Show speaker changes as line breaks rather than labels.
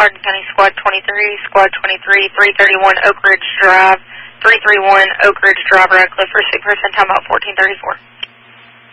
Hardin County Squad 23, Squad 23, 331 Oak Ridge Drive, 331 Oak Ridge Drive, Radcliffe, pursuit person, time out 1434.